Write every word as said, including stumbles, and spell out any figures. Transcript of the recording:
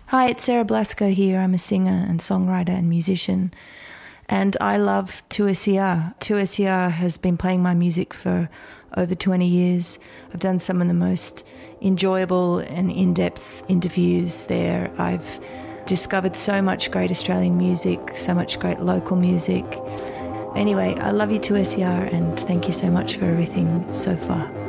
Hi, it's Sarah Blasco here. I'm a singer and songwriter and musician, and I love two S E R. two S E R has been playing my music for over twenty years. I've done some of the most enjoyable and in-depth interviews there. I've discovered so much great Australian music, so much great local music. Anyway, I love you two S E R, and thank you so much for everything so far.